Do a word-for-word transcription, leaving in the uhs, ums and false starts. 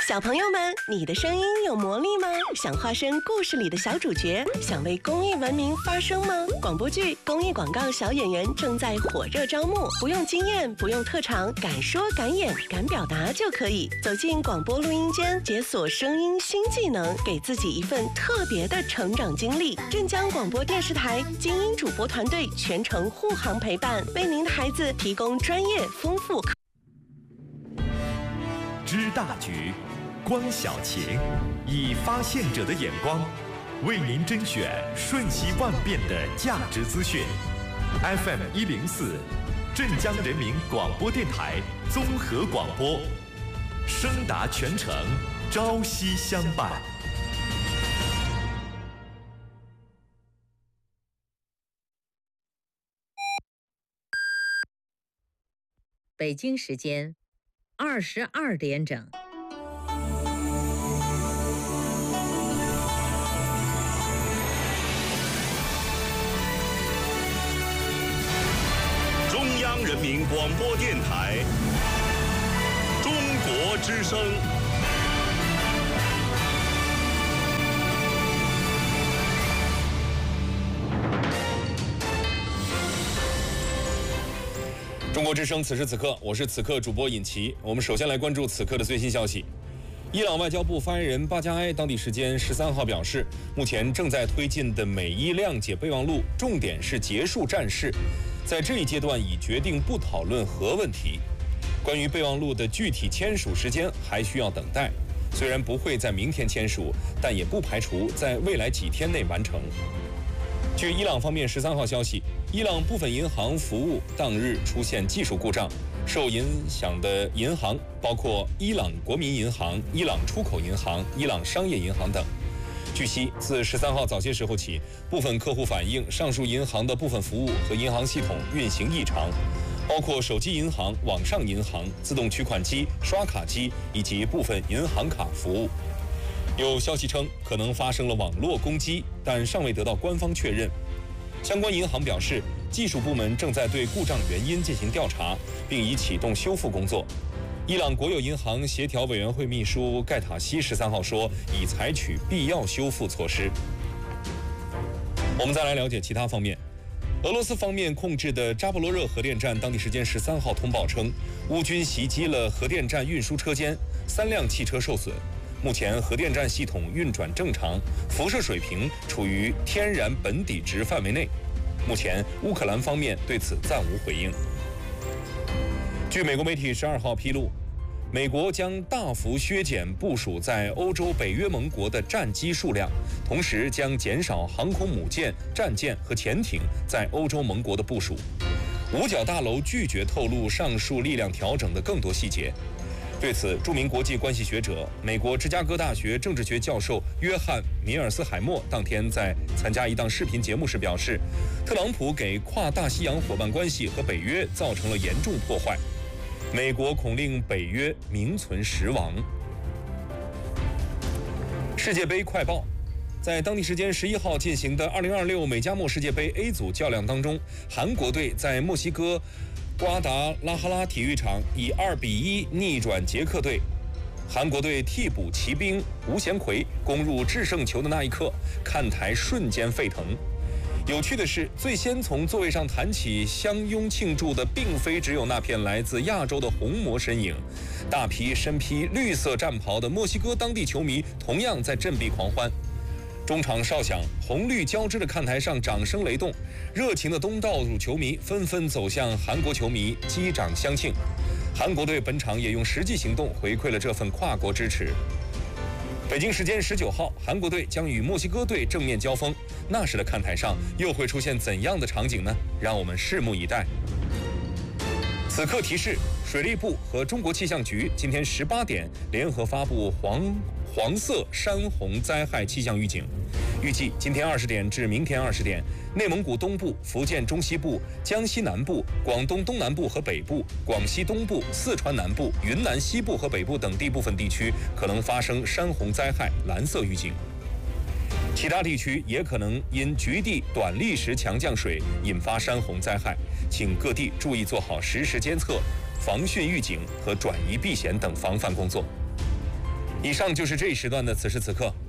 小朋友们，你的声音有魔力吗？想化身故事里的小主角，想为公益文明发声吗？广播剧、公益广告小演员正在火热招募，不用经验，不用特长，敢说敢演敢表达就可以走进广播录音间，解锁声音新技能，给自己一份特别的成长经历。镇江广播电视台精英主播团队全程护航陪伴，为您的孩子提供专业丰富。 知大局，观小情，以发现者的眼光，为您甄选瞬息万变的价值资讯。F M 一零四，镇江人民广播电台综合广播，声达全城，朝夕相伴。 北京时间二十二点整。 中央人民广播电台，中国之声。 中国之声，此时此刻，我是此刻主播尹奇。我们首先来关注此刻的最新消息。伊朗外交部发言人巴加埃当地时间十三号表示，目前正在推进的美伊谅解备忘录，重点是结束战事，在这一阶段已决定不讨论核问题。关于备忘录的具体签署时间还需要等待，虽然不会在明天签署，但也不排除在未来几天内完成。据伊朗方面十三号消息，伊朗部分银行服务当日出现技术故障，受影响的银行包括伊朗国民银行、伊朗出口银行、伊朗商业银行等。据悉，自十三号早些时候起，部分客户反映上述银行的部分服务和银行系统运行异常，包括手机银行、网上银行、自动取款机、刷卡机以及部分银行卡服务。有消息称可能发生了网络攻击，但尚未得到官方确认。相关银行表示，技术部门正在对故障原因进行调查，并已启动修复工作。伊朗国有银行协调委员会秘书盖塔西十三号说，已采取必要修复措施。我们再来了解其他方面。俄罗斯方面控制的扎波罗热核电站当地时间十三号通报称，乌军袭击了核电站运输车间，三辆汽车受损。目前核电站系统运转正常，辐射水平处于天然本底值范围内。目前乌克兰方面对此暂无回应。据美国媒体十二号披露，美国将大幅削减部署在欧洲北约盟国的战机数量，同时将减少航空母舰、战舰和潜艇在欧洲盟国的部署。五角大楼拒绝透露上述力量调整的更多细节。对此，著名国际关系学者、美国芝加哥大学政治学教授约翰·米尔斯海默当天在参加一档视频节目时表示，特朗普给跨大西洋伙伴关系和北约造成了严重破坏，美国恐令北约名存实亡。世界杯快报。在当地时间十一号进行的二零二六美加墨世界杯 A 组较量当中，韩国队在墨西哥瓜达拉哈拉体育场以二比一逆转捷克队。韩国队替补骑兵吴贤奎攻入制胜球的那一刻，看台瞬间沸腾。有趣的是，最先从座位上弹起相拥庆祝的，并非只有那片来自亚洲的红魔身影，大批身披绿色战袍的墨西哥当地球迷同样在振臂狂欢。中场哨响，红绿交织的看台上掌声雷动，热情的东道主球迷纷纷走向韩国球迷击掌相庆。韩国队本场也用实际行动回馈了这份跨国支持。北京时间十九号，韩国队将与墨西哥队正面交锋，那时的看台上又会出现怎样的场景呢？让我们拭目以待。此刻提示，水利部和中国气象局今天十八点联合发布黄黄色山洪灾害气象预警，预计今天二十点至明天二十点，内蒙古东部、福建中西部、江西南部、广东东南部和北部、广西东部、四川南部、云南西部和北部等地部分地区可能发生山洪灾害蓝色预警。其他地区也可能因局地短砾石强降水引发山洪灾害，请各地注意做好实时监测、防汛预警和转移避险等防范工作。 以上就是这一时段的此时此刻，